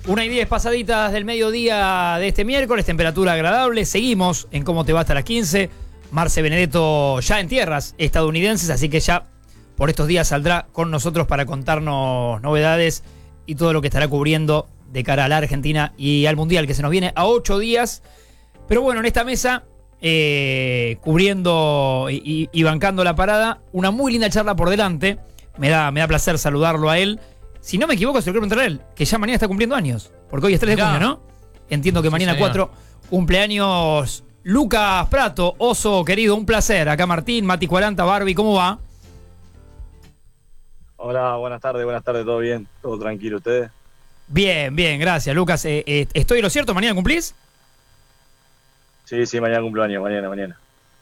1:10 pasaditas del mediodía de este miércoles, temperatura agradable. Seguimos en Cómo te va hasta las 15. Marce Benedetto ya en tierras estadounidenses, así que ya por estos días saldrá con nosotros para contarnos novedades y todo lo que estará cubriendo de cara a la Argentina y al Mundial, que se nos viene a 8 días. Pero bueno, en esta mesa, cubriendo y bancando la parada, una muy linda charla por delante. Me da placer saludarlo a él. Si no me equivoco, se lo quiero preguntar a él, que ya mañana está cumpliendo años. Porque hoy es 3 de junio, ¿no? Entiendo que mañana 4 cumpleaños Lucas Prato. Oso, querido, un placer. Acá Martín, Mati 40, Barbie, ¿cómo va? Hola, buenas tardes, ¿todo bien? ¿Todo tranquilo ustedes? Bien, gracias, Lucas. ¿Estoy en lo cierto? ¿Mañana cumplís? Sí, mañana cumpleaños, mañana.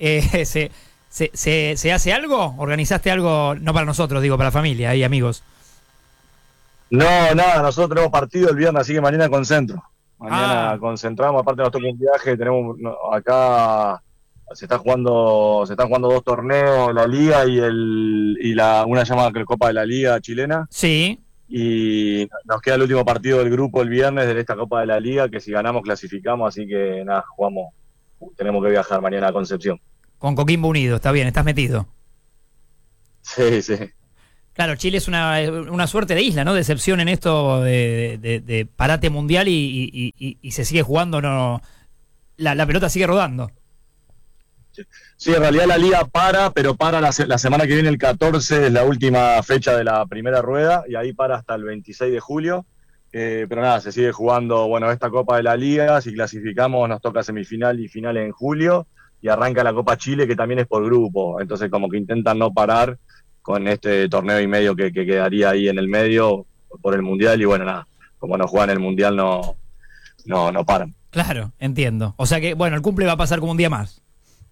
¿Se hace algo? ¿Organizaste algo? No para nosotros, digo, para la familia y amigos. No, nada, nosotros tenemos partido el viernes, así que mañana concentro. Mañana concentramos, aparte nos toca un viaje, tenemos acá se están jugando 2 torneos, la Liga y una llamada Copa de la Liga chilena. Sí. Y nos queda el último partido del grupo el viernes de esta Copa de la Liga, que si ganamos clasificamos, así que nada, tenemos que viajar mañana a Concepción. Con Coquimbo Unido, está bien, estás metido. Sí. Claro, Chile es una suerte de isla, ¿no? De excepción en esto de parate mundial y se sigue jugando, no, la pelota sigue rodando. Sí, en realidad la liga pero para la semana que viene, el 14, es la última fecha de la primera rueda, y ahí para hasta el 26 de julio. Pero nada, se sigue jugando, esta Copa de la Liga. Si clasificamos nos toca semifinal y final en julio, y arranca la Copa Chile, que también es por grupo. Entonces como que intentan no parar con este torneo y medio que quedaría ahí en el medio por el Mundial, y nada, como no juegan el Mundial no paran. Claro, entiendo. O sea que, el cumple va a pasar como un día más.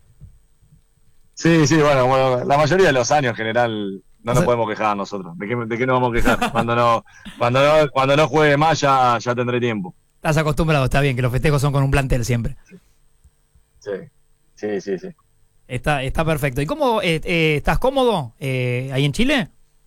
Sí, la mayoría de los años en general no nos podemos quejar nosotros. ¿De qué nos vamos a quejar? Cuando no juegue más ya tendré tiempo. Estás acostumbrado, está bien, que los festejos son con un plantel siempre. Sí. Está perfecto. ¿Y cómo estás cómodo ahí en Chile?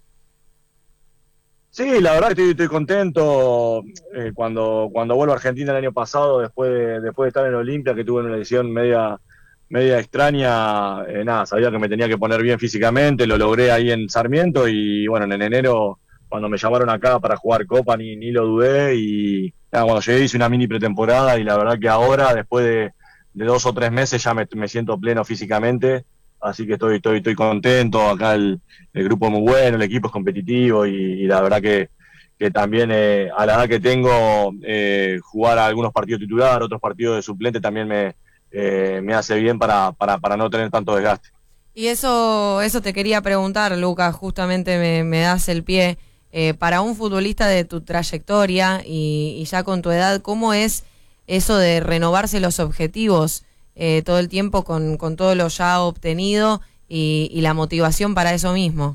Sí, la verdad que estoy contento. Cuando vuelvo a Argentina el año pasado, después de estar en Olimpia, que tuve una lesión media extraña, sabía que me tenía que poner bien físicamente, lo logré ahí en Sarmiento, y en enero, cuando me llamaron acá para jugar Copa, ni lo dudé, y cuando llegué hice una mini pretemporada, y la verdad que ahora, después de 2 o 3 meses, ya me siento pleno físicamente, así que estoy contento. Acá el grupo es muy bueno, el equipo es competitivo, y la verdad que también a la edad que tengo, jugar a algunos partidos titular, otros partidos de suplente también me hace bien para no tener tanto desgaste. Y eso te quería preguntar, Lucas, justamente me das el pie. Para un futbolista de tu trayectoria y ya con tu edad, ¿cómo es eso de renovarse los objetivos todo el tiempo con todo lo ya obtenido y la motivación para eso mismo?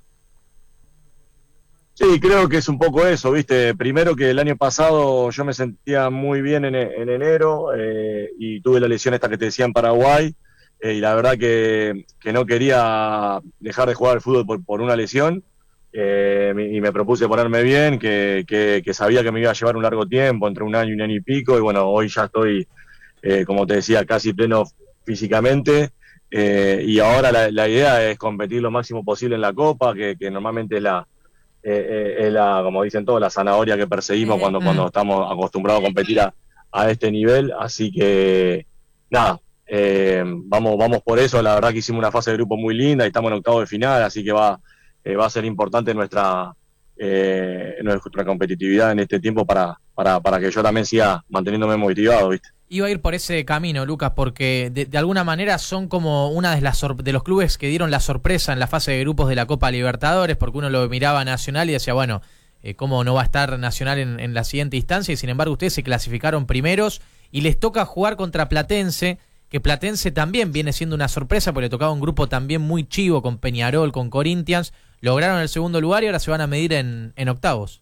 Sí, creo que es un poco eso, ¿viste? Primero, que el año pasado yo me sentía muy bien en enero, y tuve la lesión esta que te decía en Paraguay, y la verdad que no quería dejar de jugar al fútbol por una lesión, y me propuse ponerme bien, que sabía que me iba a llevar un largo tiempo, entre un año y pico, y hoy ya estoy, como te decía, casi pleno físicamente, y ahora la idea es competir lo máximo posible en la Copa, que normalmente es como dicen todos, la zanahoria que perseguimos cuando estamos acostumbrados a competir a este nivel. Así que nada, vamos por eso. La verdad que hicimos una fase de grupo muy linda y estamos en octavos de final, así que va a ser importante nuestra competitividad en este tiempo para que yo también siga manteniéndome motivado, ¿viste? Iba a ir por ese camino, Lucas, porque de alguna manera son como una de los clubes que dieron la sorpresa en la fase de grupos de la Copa Libertadores, porque uno lo miraba a Nacional y decía, ¿cómo no va a estar Nacional en la siguiente instancia? Y sin embargo ustedes se clasificaron primeros y les toca jugar contra Platense, que Platense también viene siendo una sorpresa, porque le tocaba un grupo también muy chivo con Peñarol, con Corinthians. Lograron el segundo lugar y ahora se van a medir en octavos.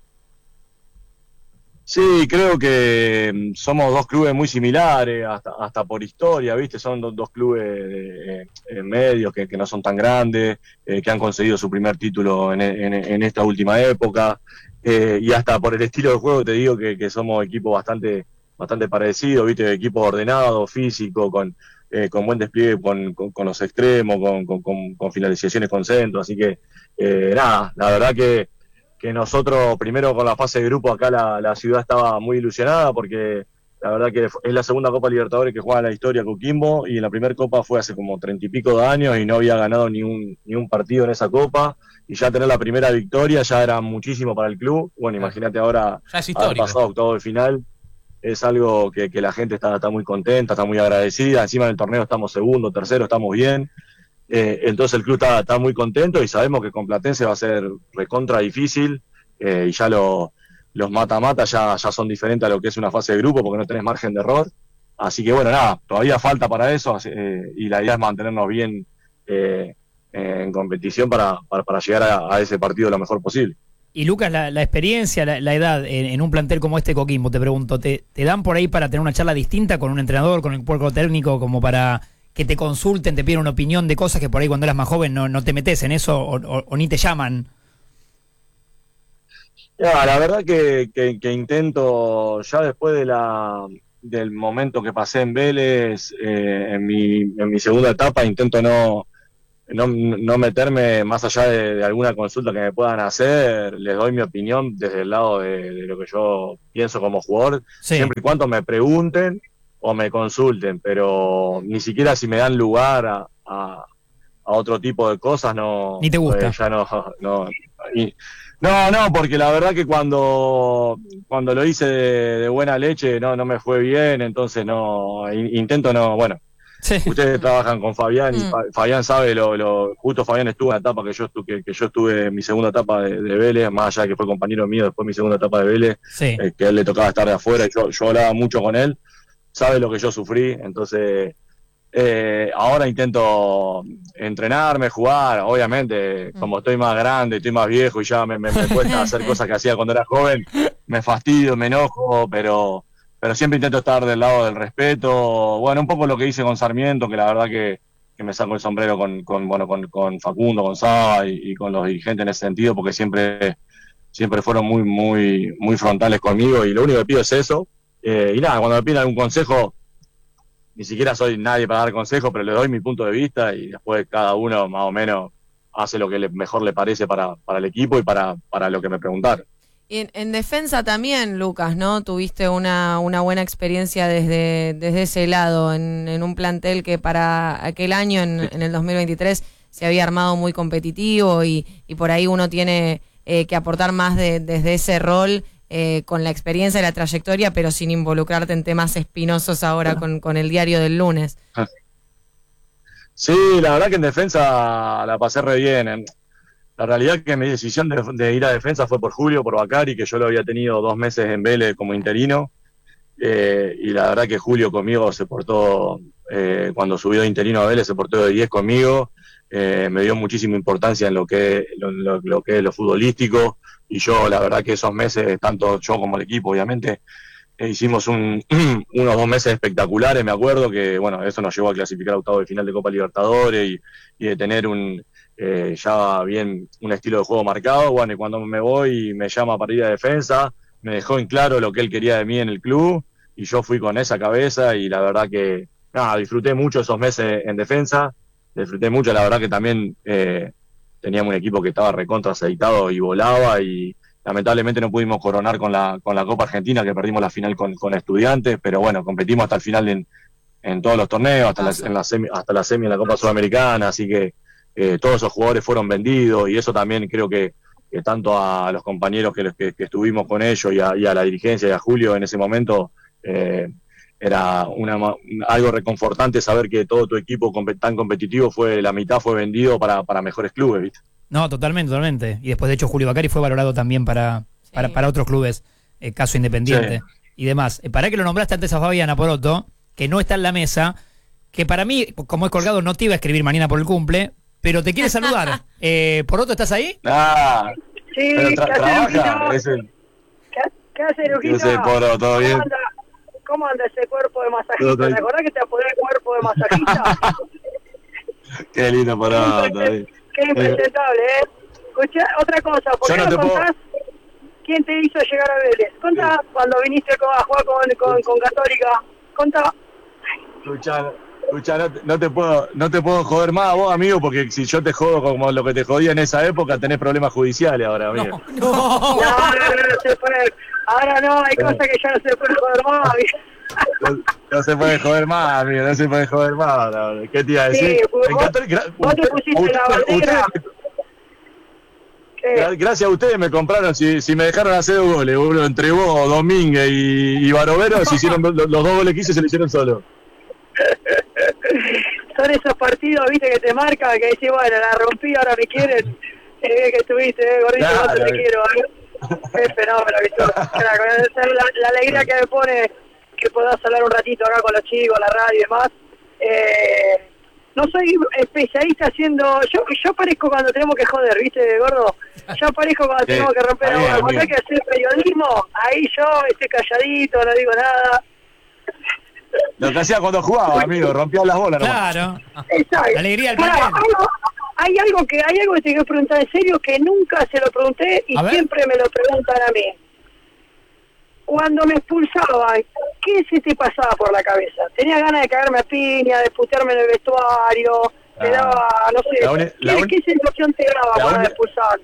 Sí, creo que somos 2 clubes muy similares, hasta por historia, ¿viste? Son 2 clubes medios que no son tan grandes, que han conseguido su primer título en esta última época. y hasta por el estilo de juego te digo que somos equipos bastante parecidos, ¿viste? Equipo ordenado, físico, con buen despliegue con los extremos, con finalizaciones con centro, así que nada, la verdad que nosotros primero con la fase de grupo acá la ciudad estaba muy ilusionada porque la verdad que es la segunda Copa Libertadores que juega en la historia Coquimbo y en la primera Copa fue hace como 30 y pico de años y no había ganado ni un partido en esa Copa y ya tener la primera victoria ya era muchísimo para el club. Bueno, imagínate ahora haber pasado a octavos de final, es algo que la gente está muy contenta, está muy agradecida, encima del torneo estamos segundo, tercero, estamos bien, entonces el club está muy contento y sabemos que con Platense va a ser recontra difícil y ya los mata-mata ya son diferentes a lo que es una fase de grupo porque no tenés margen de error, así que bueno, nada, todavía falta para eso y la idea es mantenernos bien en competición para llegar a ese partido lo mejor posible. Y Lucas, la experiencia, la edad en un plantel como este Coquimbo, te pregunto, ¿te dan por ahí para tener una charla distinta con un entrenador, con el cuerpo técnico, como para que te consulten, te piden una opinión de cosas que por ahí cuando eras más joven no te metes en eso o ni te llaman? Ya, la verdad que intento, ya después del momento que pasé en Vélez, en mi segunda etapa, intento no meterme más allá de alguna consulta que me puedan hacer, les doy mi opinión desde el lado de lo que yo pienso como jugador, Sí. Siempre y cuando me pregunten o me consulten, pero ni siquiera si me dan lugar a otro tipo de cosas, no. Ni te gusta. Ya no. No, porque la verdad que cuando lo hice de buena leche no me fue bien, entonces intento no, bueno. Sí. Ustedes trabajan con Fabián y Fabián sabe justo Fabián estuvo en la etapa que yo estuve en mi segunda etapa de Vélez, más allá de que fue compañero mío después de mi segunda etapa de Vélez, Sí. Que a él le tocaba estar de afuera y yo hablaba mucho con él, sabe lo que yo sufrí, entonces ahora intento entrenarme, jugar, obviamente como estoy más grande, estoy más viejo y ya me cuesta hacer cosas que hacía cuando era joven, me fastidio, me enojo, pero siempre intento estar del lado del respeto. Bueno, un poco lo que hice con Sarmiento, que la verdad que me saco el sombrero con Facundo, con Saba y con los dirigentes en ese sentido, porque siempre fueron muy frontales conmigo y lo único que pido es eso. Y nada, cuando me piden algún consejo, ni siquiera soy nadie para dar consejos, pero le doy mi punto de vista y después cada uno más o menos hace lo que mejor le parece para el equipo y para lo que me preguntaron. Y en defensa también, Lucas, ¿no? Tuviste una buena experiencia desde ese lado, en un plantel que para aquel año, en el 2023, se había armado muy competitivo y por ahí uno tiene que aportar más desde ese rol con la experiencia y la trayectoria, pero sin involucrarte en temas espinosos ahora con el diario del lunes. Sí, la verdad que en defensa la pasé re bien. La realidad es que mi decisión de ir a defensa fue por Julio, por Bacari, que yo lo había tenido 2 meses en Vélez como interino. Y la verdad que Julio conmigo se portó, cuando subió de interino a Vélez, se portó de 10 conmigo. Me dio muchísima importancia en lo que es lo futbolístico. Y yo, la verdad que esos meses, tanto yo como el equipo, obviamente, hicimos unos 2 meses espectaculares. Me acuerdo que, bueno, eso nos llevó a clasificar a octavos de final de Copa Libertadores y de tener ya bien un estilo de juego marcado. Bueno, y cuando me voy me llama para ir a defensa, me dejó en claro lo que él quería de mí en el club y yo fui con esa cabeza y la verdad que disfruté mucho esos meses en defensa, disfruté mucho, la verdad que también teníamos un equipo que estaba recontra aceitado y volaba y lamentablemente no pudimos coronar con la Copa Argentina, que perdimos la final con Estudiantes, pero bueno, competimos hasta el final en todos los torneos, hasta la semi en la Copa Sudamericana, así que todos esos jugadores fueron vendidos y eso también creo que tanto a los compañeros que estuvimos con ellos y a la dirigencia y a Julio en ese momento era algo reconfortante saber que todo tu equipo tan competitivo la mitad fue vendido para mejores clubes, ¿viste? No, totalmente. Y después de hecho Julio Bacari fue valorado también para otros clubes, caso Independiente y demás. Para que lo nombraste antes a Fabián Poroto, que no está en la mesa, que para mí, como es colgado, no te iba a escribir mañana por el cumple, pero te quiere saludar. Poroto, ¿estás ahí? Sí, pero trabaja. ¿Qué hace, Lujito? Poro, ¿todo bien? ¿Cómo anda ese cuerpo de masajista? ¿Te acordás que te apodé el cuerpo de masajista? Qué lindo, Poroto. Qué impresentable, ¿eh? Escuchá, otra cosa, ¿por qué no contás ¿quién te hizo llegar a Vélez? Contá cuando viniste a jugar con Católica. Contá. Escuchá, no te puedo joder más a vos, amigo, porque si yo te jodo como lo que te jodía en esa época, tenés problemas judiciales ahora, amigo. No se puede. Ahora no, hay cosas que ya no se puede joder más, amigo. No se puede joder más, amigo, no se puede joder más. No. ¿Qué te iba a decir? Sí, vos te pusiste la bandera. Gracias a ustedes me compraron, si me dejaron hacer 2 goles, uno entre vos, Domínguez y Barovero, se hicieron los 2 goles que hice, se lo hicieron solo. Son esos partidos, viste, que te marcan, que decís, bueno, la rompí, ahora me quieren. Que estuviste, gordito, claro, no te quiero. Es fenómeno, ¿viste? La alegría que me pone que puedas hablar un ratito acá con los chicos, la radio y demás. No soy especialista haciendo... Yo aparezco cuando tenemos que joder, ¿viste, gordo? Yo aparezco cuando tenemos que romper la bola. Cuando hay que hacer periodismo, ahí yo estoy calladito, no digo nada. Lo que hacía cuando jugaba, amigo, rompía las bolas. Claro. Exacto. La alegría del partido. Hay algo que te quiero preguntar en serio que nunca se lo pregunté y siempre me lo preguntan a mí. Cuando me expulsaban, ¿qué se te pasaba por la cabeza? ¿Tenías ganas de cagarme a piña, de putearme en el vestuario? ¿Te daba, no sé, qué sensación te daba cuando me expulsaban?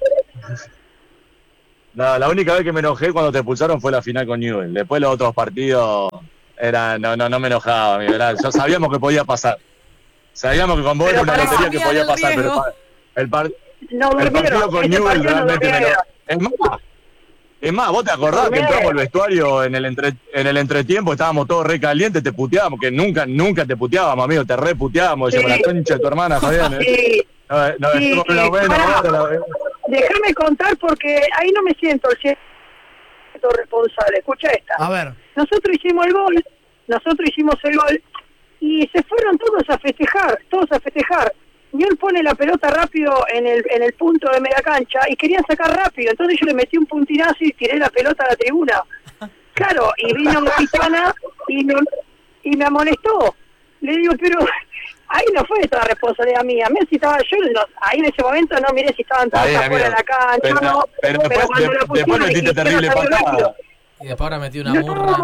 No, la única vez que me enojé cuando te expulsaron fue la final con Newell. Después los otros partidos no me enojaba, amigo. Sabíamos que podía pasar. Sabíamos que con vos era una lotería que podía pasar, pero el partido con Newell realmente me enojó. Es más, vos te acordás que entramos al vestuario en el entretiempo, estábamos todos re calientes, te puteábamos, que nunca te puteábamos, amigo, te re puteábamos, decíamos la concha de tu hermana, Fabián. Sí. Déjame contar porque ahí no me siento el cierto responsable. Escucha esta. A ver. Nosotros hicimos el gol y se fueron todos a festejar. Niol pone la pelota rápido en el punto de media cancha y querían sacar rápido, entonces yo le metí un puntinazo y tiré la pelota a la tribuna. Claro, y vino la gitana y me amonestó. Le digo, pero ahí no fue toda responsabilidad mía. Mira si estaba yo, ahí en ese momento no miré si estaban todos afuera de la cancha. Pero después metiste terrible patada. Y después ahora metí una murra.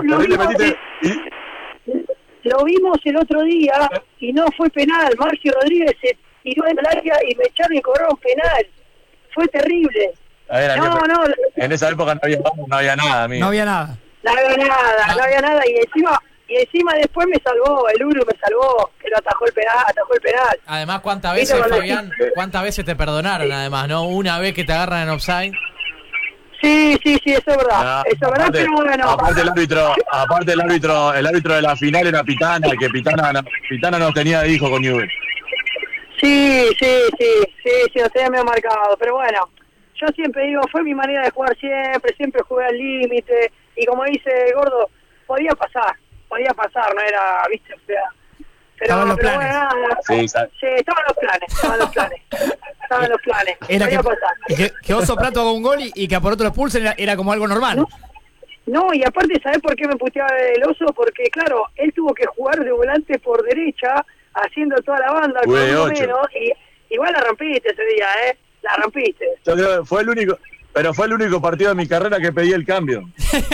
Lo vimos el otro día y no fue penal. Marcio Rodríguez se tiró en el área y me echaron y cobraron penal. Fue terrible. A ver, en esa época no había nada, amigo. No había nada. No había nada. Y encima después me salvó, el Uru me salvó, que lo atajó el penal. Además, ¿cuántas veces, Fabián? ¿Cuántas veces te perdonaron, además, no? Una vez que te agarran en offside. Sí, eso es verdad. Pero bueno. Aparte el árbitro de la final era Pitana, que Pitana no tenía hijo con Newell. Sí, ustedes me han marcado, pero bueno, yo siempre digo, fue mi manera de jugar siempre jugué al límite, y como dice Gordo, podía pasar, no era, viste, o sea, pero bueno, nada, estaban los planes. Era que Oso Prato haga un gol y que a por otro lo expulsen era como algo normal. No, y aparte, ¿sabés por qué me puteaba el Oso? Porque, claro, él tuvo que jugar de volante por derecha, haciendo toda la banda, con uno menos, y igual la rompiste ese día, la rompiste. Yo creo que fue el único partido de mi carrera que pedí el cambio.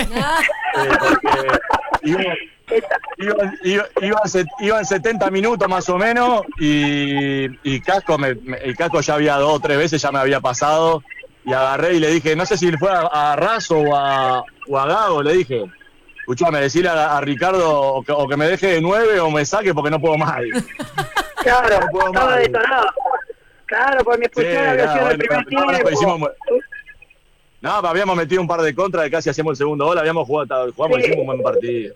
Iban 70 minutos más o menos y Casco ya había 2 o 3 veces, ya me había pasado, y agarré y le dije, no sé si fue a Razo o a Gago, le dije, escuchame, decirle a Ricardo o que me deje de 9 o me saque porque no puedo más. Claro, no estaba detonado. Claro, porque me expulsaron había sido el primer tiempo. No, habíamos metido un par de contras, casi hacíamos el segundo gol, hicimos un buen partido.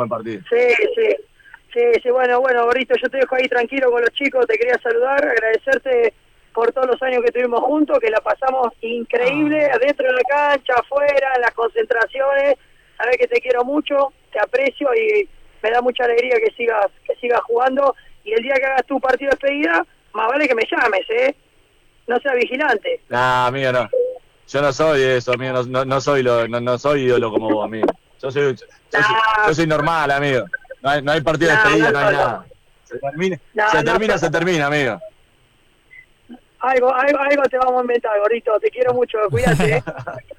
Sí, bueno, Gorrito, yo te dejo ahí tranquilo con los chicos, te quería saludar, agradecerte por todos los años que estuvimos juntos, que la pasamos increíble, adentro de la cancha, afuera, en las concentraciones, sabés que te quiero mucho, te aprecio y me da mucha alegría que sigas jugando, y el día que hagas tu partido de despedida, más vale que me llames, no seas vigilante. Nah, amigo, no. Yo no soy eso, amigo, no soy ídolo como vos, amigo. Yo soy normal, amigo. No hay partido de despedida, no hay nada. Se termina, amigo. Algo te vamos a inventar, Gorrito. Te quiero mucho, cuídate.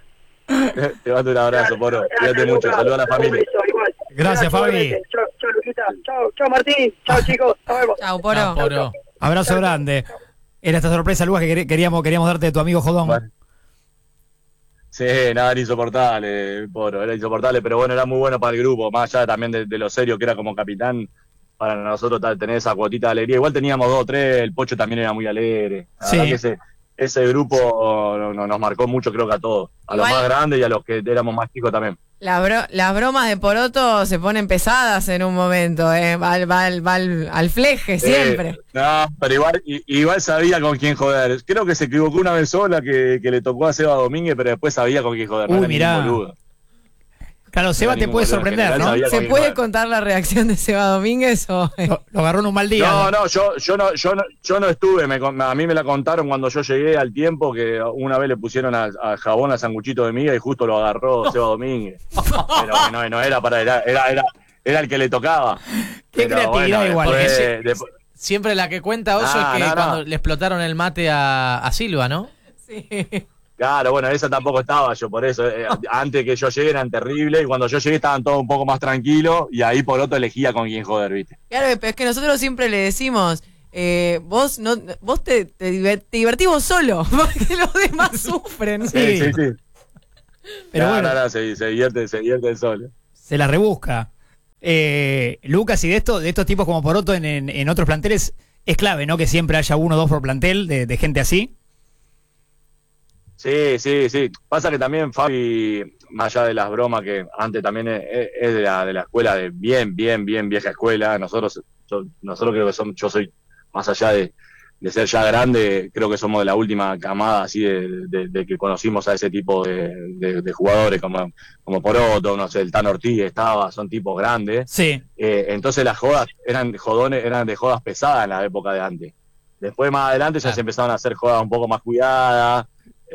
Te mando un abrazo, Poro. Cuídate mucho. Saludos a la familia. Igual. Gracias, Fabi. Chao, Luquita. Chao, Martín. Chao, chicos. Nos vemos. Chau, Poro. Chao, Poro. Abrazo grande. Era esta sorpresa, Lucas, que queríamos darte de tu amigo Jodón. Bueno. Sí, nada, era insoportable, Poro, era insoportable, pero bueno, era muy bueno para el grupo, más allá también de lo serio que era como capitán, para nosotros tener esa cuotita de alegría. Igual teníamos 2 o 3, el Pocho también era muy alegre. La Sí. verdad que ese grupo nos marcó mucho, creo que a todos, a los Igual- más grandes y a los que éramos más chicos también. Las bromas de Poroto se ponen pesadas en un momento, va al fleje siempre. No, pero igual sabía con quién joder. Creo que se equivocó una vez sola que le tocó a Seba Domínguez, pero después sabía con quién joder. No Uy, era ningún mirá. boludo. Claro, Seba te ningún puede boludo, en sorprender, general ¿no? sabía ¿Se con quién puede joder. contar la reacción de Seba Domínguez o...? Lo agarró en un mal día. No, yo no estuve. A mí me la contaron cuando yo llegué al tiempo que una vez le pusieron a jabón al sanguchito de miga y justo lo agarró Seba Domínguez. Pero que no era para era el que le tocaba. Qué Pero creatividad igual. después- Siempre la que cuenta Oso es que cuando le explotaron el mate a Silva, ¿no? Sí. Claro, bueno, esa tampoco estaba yo, por eso. Antes que yo llegue eran terribles y cuando yo llegué estaban todos un poco más tranquilos y ahí por otro elegía con quién joder, ¿viste? Claro, pero es que nosotros siempre le decimos, vos te divertís vos solo, porque los demás sufren. Sí. Sí. Pero No, bueno, no, se divierte el sol. se la rebusca. Lucas, y de estos tipos como Poroto en otros planteles, es clave, ¿no? Que siempre haya 1 o 2 por plantel de gente así. Sí. Pasa que también Fabi, más allá de las bromas, que antes también es de la escuela, de bien vieja escuela. Nosotros creo que yo soy, más allá de ser ya grande, creo que somos de la última camada así de que conocimos a ese tipo de jugadores como Poroto, no sé, el Tan Ortiz son tipos grandes. Sí. Entonces las jodas eran de jodas pesadas en la época de antes. Después más adelante ya Claro. se empezaron a hacer jodas un poco más cuidadas,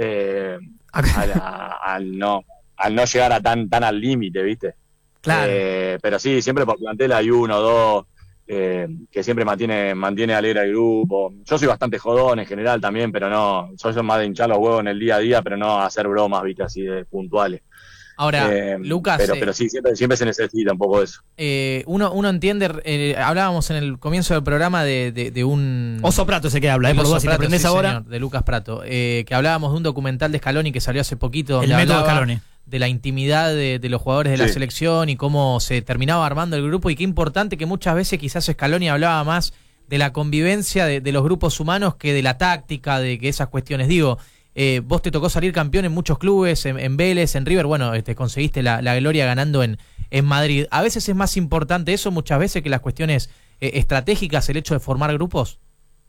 al no llegar a tan al límite, ¿viste? Claro. Pero sí, siempre por plantel hay 1 o 2 que siempre mantiene alegre al grupo. Yo soy bastante jodón en general también, pero no, soy más de hinchar los huevos en el día a día, pero no hacer bromas, ¿viste? Así de puntuales. Ahora, Lucas, pero sí, siempre se necesita un poco de eso. uno entiende, hablábamos en el comienzo del programa de un... Oso Prato se que habla, por Oso dudas, si te Prato, aprendés sí, ahora. señor, de Lucas Prato, que hablábamos de un documental de Scaloni que salió hace poquito, El donde método hablaba Scaloni. de la intimidad de los jugadores de la Sí. selección y cómo se terminaba armando el grupo, y qué importante que muchas veces quizás Scaloni hablaba más de la convivencia de los grupos humanos que de la táctica, de que esas cuestiones. Digo, vos te tocó salir campeón en muchos clubes, en Vélez, en River, bueno, conseguiste la gloria ganando en Madrid. A veces es más importante eso, muchas veces, que las cuestiones estratégicas, el hecho de formar grupos.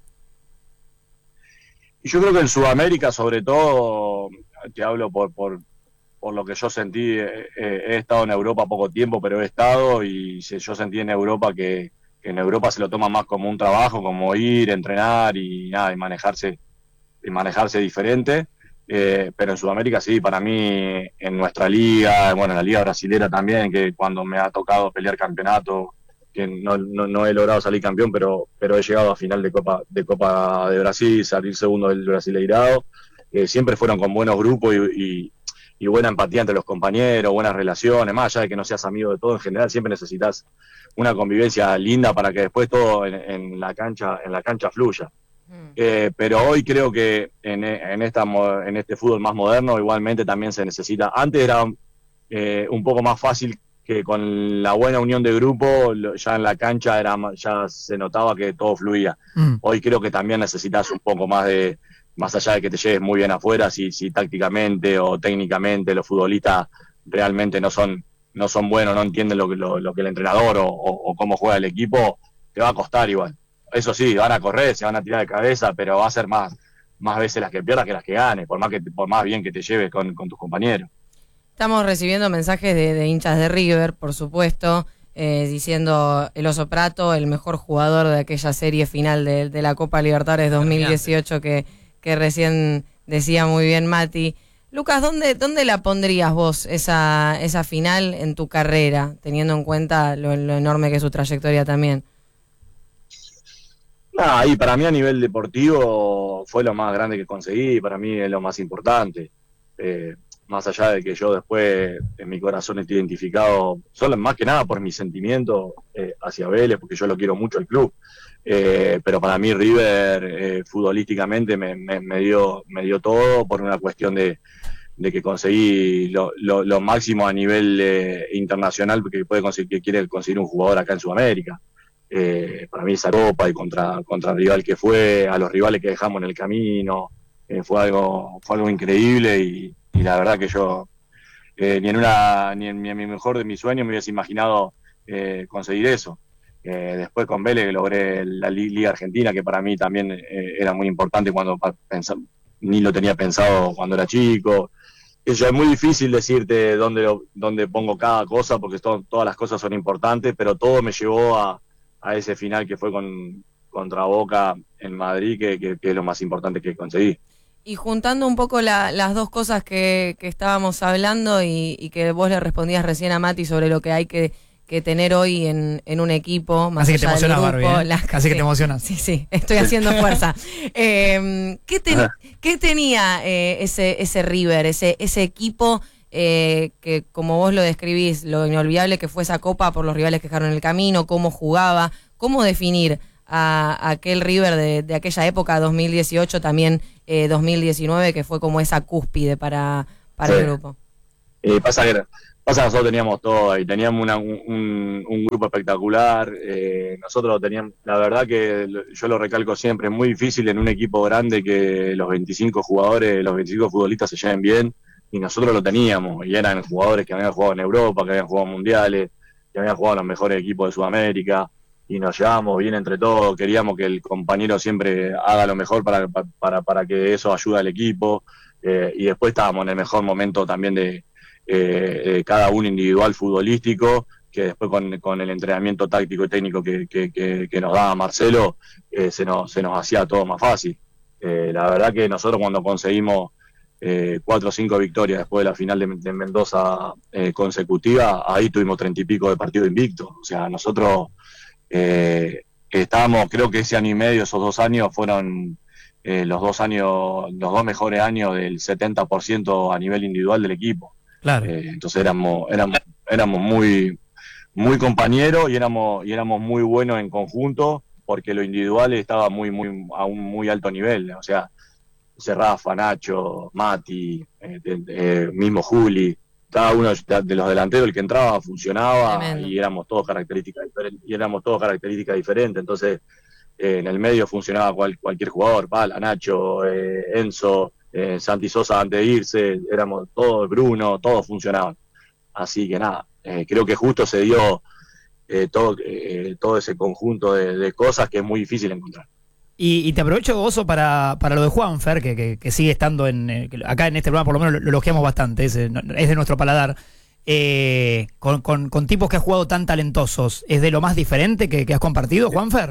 Y yo creo que en Sudamérica, sobre todo, te hablo por lo que yo sentí, he estado en Europa poco tiempo, pero he estado y yo sentí en Europa que en Europa se lo toma más como un trabajo, como ir, entrenar y nada, y manejarse diferente. Pero en Sudamérica sí, para mí, en nuestra liga, bueno, en la liga brasilera también, que cuando me ha tocado pelear campeonato, que no he logrado salir campeón, pero he llegado a final de Copa de Brasil, salir segundo del Brasileirado, siempre fueron con buenos grupos y buena empatía entre los compañeros, buenas relaciones, más allá de que no seas amigo de todo, en general siempre necesitas una convivencia linda para que después todo en la cancha fluya. Pero hoy creo que en este fútbol más moderno igualmente también se necesita. Antes era un poco más fácil, que con la buena unión de grupo ya en la cancha ya se notaba que todo fluía. Hoy creo que también necesitas un poco más allá de que te lleves muy bien afuera, si tácticamente o técnicamente los futbolistas realmente no son buenos, no entienden lo que el entrenador o cómo juega el equipo, te va a costar igual. Eso sí, van a correr, se van a tirar de cabeza, pero va a ser más veces las que pierdas que las que ganes, por más bien que te lleves con tus compañeros. Estamos recibiendo mensajes de hinchas de River, por supuesto, diciendo el Oso Prato, el mejor jugador de aquella serie final de la Copa Libertadores 2018 que recién decía muy bien Mati. Lucas, ¿dónde la pondrías vos esa final en tu carrera, teniendo en cuenta lo enorme que es su trayectoria también? Ahí para mí a nivel deportivo fue lo más grande que conseguí, para mí es lo más importante. más allá de que yo después en mi corazón esté identificado, solo más que nada por mi sentimiento hacia Vélez, porque yo lo quiero mucho al club. Pero para mí River futbolísticamente me dio todo por una cuestión de que conseguí lo máximo a nivel internacional que quiere conseguir un jugador acá en Sudamérica. Para mí esa copa y contra el rival que fue, a los rivales que dejamos en el camino, fue algo increíble y la verdad que yo ni en mi mejor de mis sueños me hubiese imaginado conseguir eso. Después con Vélez logré la Liga Argentina, que para mí también era muy importante ni lo tenía pensado cuando era chico. Es muy difícil decirte dónde pongo cada cosa, porque todas las cosas son importantes, pero todo me llevó a ese final que fue contra Boca en Madrid, que es lo más importante que conseguí. Y juntando un poco las dos cosas que estábamos hablando y que vos le respondías recién a Mati sobre lo que hay que tener hoy en un equipo, más Así que te allá del emocionas, grupo, Barbie, ¿eh? Así que te emocionas. Sí, estoy haciendo fuerza. ¿Qué tenía ese River, ese equipo que, como vos lo describís, lo inolvidable que fue esa copa por los rivales que dejaron en el camino, cómo jugaba, cómo definir a aquel River de aquella época, 2018, también 2019, que fue como esa cúspide para el grupo? Pasa que nosotros teníamos todo y teníamos un grupo espectacular. Nosotros teníamos, la verdad que yo lo recalco siempre, es muy difícil en un equipo grande que los 25 futbolistas se lleven bien, y nosotros lo teníamos, y eran jugadores que habían jugado en Europa, que habían jugado mundiales, que habían jugado en los mejores equipos de Sudamérica, y nos llevábamos bien entre todos. Queríamos que el compañero siempre haga lo mejor para que eso ayude al equipo, y después estábamos en el mejor momento también de cada uno individual futbolístico, que después con el entrenamiento táctico y técnico que nos daba Marcelo, se nos hacía todo más fácil. La verdad que nosotros cuando conseguimos 4 o 5 victorias después de la final de Mendoza consecutiva, ahí tuvimos 30 y pico de partido invicto. O sea, nosotros estábamos, creo que ese año y medio, esos 2 años fueron los 2 mejores años del 70% a nivel individual del equipo. Claro. Entonces éramos muy, muy compañeros y éramos muy buenos en conjunto, porque lo individual estaba a un muy alto nivel. O sea, Rafa, Nacho, Mati, mismo Juli, cada uno de los delanteros, el que entraba funcionaba. Tremendo. Y éramos todos características diferentes. Entonces en el medio funcionaba cualquier jugador, Pala, Nacho, Enzo, Santi Sosa antes de irse, éramos todos, Bruno, todos funcionaban. Así que nada, creo que justo se dio todo ese conjunto de cosas que es muy difícil encontrar. Y te aprovecho, Oso, para lo de Juanfer, que sigue estando acá en este programa, por lo menos lo elogiamos bastante, es de nuestro paladar. Con tipos que has jugado tan talentosos, ¿es de lo más diferente que has compartido, Juanfer?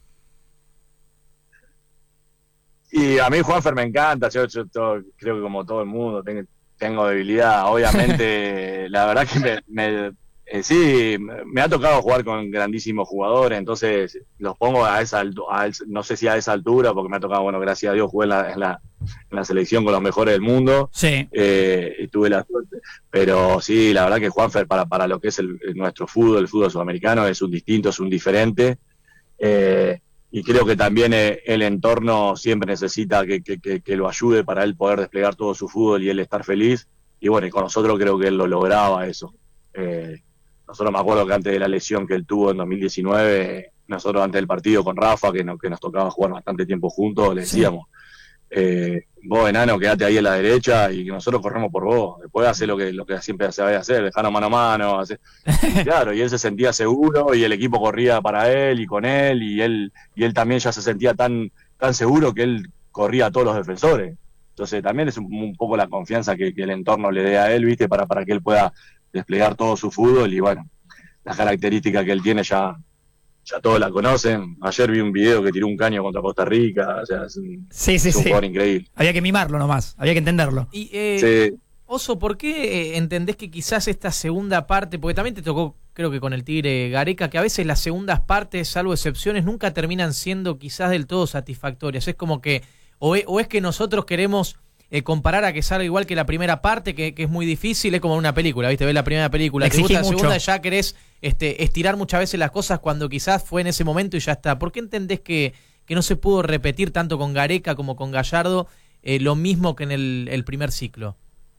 Y a mí Juanfer me encanta, yo creo que como todo el mundo tengo debilidad, obviamente. La verdad que sí, me ha tocado jugar con grandísimos jugadores, entonces los pongo no sé si a esa altura, porque me ha tocado, bueno, gracias a Dios jugué en la selección con los mejores del mundo. Sí. Y tuve la suerte, pero sí, la verdad que Juanfer para lo que es nuestro fútbol, el fútbol sudamericano, es un distinto, es un diferente. Y creo que también el entorno siempre necesita que lo ayude para él poder desplegar todo su fútbol y él estar feliz. Y bueno, y con nosotros creo que él lo lograba eso. Nosotros me acuerdo que antes de la lesión que él tuvo en 2019, nosotros antes del partido con Rafa, que nos tocaba jugar bastante tiempo juntos, le decíamos, vos enano, quedate ahí a la derecha y que nosotros corremos por vos. Después hace lo que siempre se va a hacer, dejarnos mano a mano. Claro, y él se sentía seguro y el equipo corría para él y con él, y él también ya se sentía tan seguro que él corría a todos los defensores. Entonces también es un poco la confianza que el entorno le dé a él, ¿viste? Para que él pueda desplegar todo su fútbol. Y bueno, las características que él tiene ya todos la conocen. Ayer vi un video que tiró un caño contra Costa Rica. O sea, es un jugador increíble. Había que mimarlo nomás, había que entenderlo. Y, sí. Oso, ¿por qué entendés que quizás esta segunda parte, porque también te tocó, creo que con el Tigre Gareca, que a veces las segundas partes, salvo excepciones, nunca terminan siendo quizás del todo satisfactorias? Es como que, o es que nosotros queremos comparar a que salga igual que la primera parte, que es muy difícil, es como una película, ¿viste? Ves la primera película, te gusta la segunda, ya querés estirar muchas veces las cosas cuando quizás fue en ese momento y ya está. ¿Por qué entendés que no se pudo repetir tanto con Gareca como con Gallardo lo mismo que en el primer ciclo?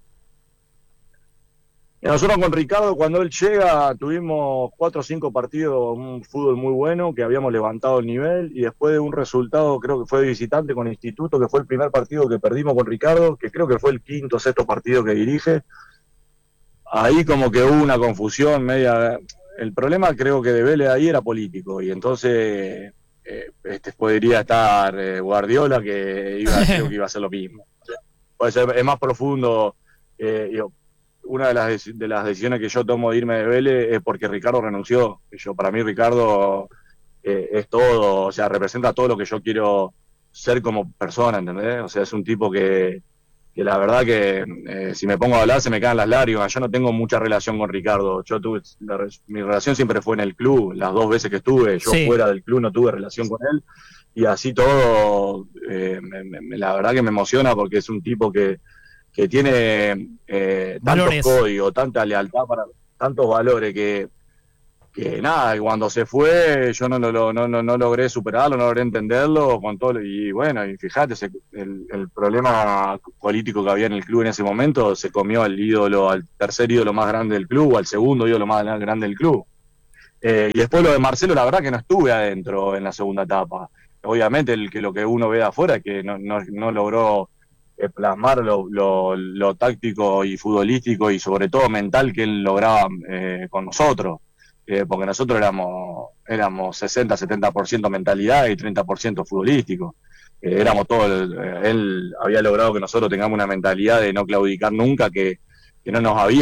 Nosotros con Ricardo, cuando él llega, tuvimos 4 o 5 partidos, un fútbol muy bueno, que habíamos levantado el nivel, y después de un resultado, creo que fue de visitante con Instituto, que fue el primer partido que perdimos con Ricardo, que creo que fue el 5º o 6º partido que dirige, ahí como que hubo una confusión media. El problema creo que de Vélez ahí era político, y entonces podría estar Guardiola, que creo que iba a hacer lo mismo. Puede ser, es más profundo. Una de las decisiones que yo tomo de irme de Vélez es porque Ricardo renunció. Para mí Ricardo es todo, o sea, representa todo lo que yo quiero ser como persona, ¿entendés? O sea, es un tipo que la verdad que si me pongo a hablar se me caen las lágrimas. Yo no tengo mucha relación con Ricardo. Mi relación siempre fue en el club. Las 2 veces que estuve, yo fuera del club no tuve relación con él. Y así todo, la verdad que me emociona porque es un tipo que tiene tantos códigos, tanta lealtad, para tantos valores que nada, cuando se fue yo no logré superarlo, no logré entenderlo con todo, y bueno, y fíjate, el problema político que había en el club en ese momento se comió al tercer ídolo más grande del club, al segundo ídolo más grande del club. Y después lo de Marcelo, la verdad que no estuve adentro en la segunda etapa. Obviamente lo que uno ve de afuera es que no logró plasmar lo táctico y futbolístico y sobre todo mental que él lograba con nosotros, porque nosotros éramos 60-70% mentalidad y 30% futbolístico. Éramos todos, él había logrado que nosotros tengamos una mentalidad de no claudicar nunca, que no nos había